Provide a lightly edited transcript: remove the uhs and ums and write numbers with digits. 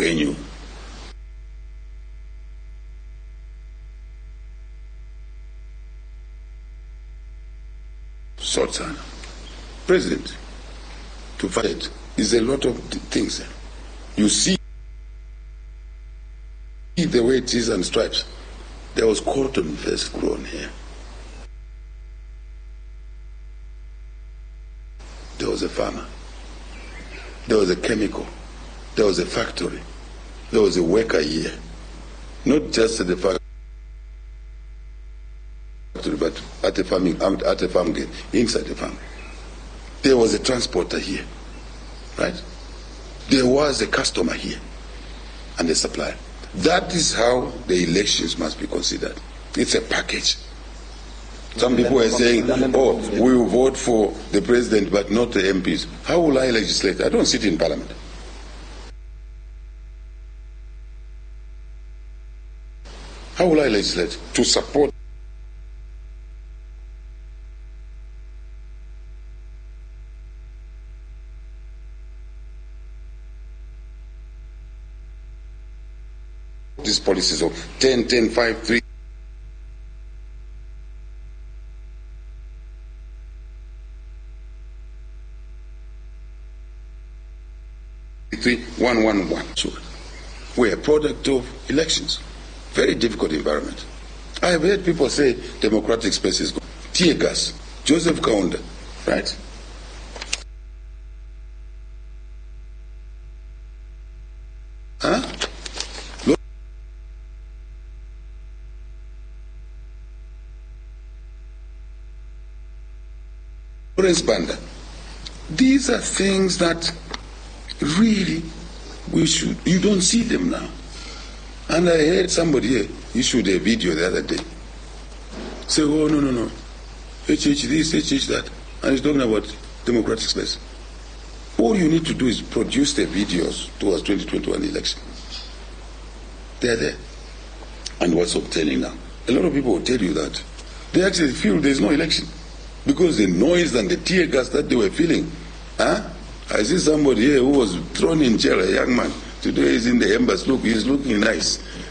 venue. Sultan, President, to fight is a lot of things. You see the way it is and stripes. There was cotton first grown here. There was a farmer. There was a chemical. There was a factory. There was a worker here. Not just at the factory, but at the farm gate, inside the farm. There was a transporter here, right? There was a customer here and a supplier. That is how the elections must be considered. It's a package. Some people are saying, oh, we will vote for the president but not the MPs. How will I legislate? I don't sit in parliament. How will I legislate to support these policies of 10, 10, 5, 3? One, 1, 1. So we're a product of elections. Very difficult environment. I have heard people say democratic space is good. Tear gas, Joseph Kaunda, right? Huh? Lawrence Banda. These are things that really you don't see them now. And I heard somebody here issued a video the other day. Say, oh, no. HH this, HH that. And he's talking about democratic space. All you need to do is produce the videos towards 2021 election. They're there. And what's obtaining now? A lot of people will tell you that they actually feel there's no election because the noise and the tear gas that they were feeling. I see somebody here who was thrown in jail, a young man. Today he's in the embassy. Look, he's looking nice.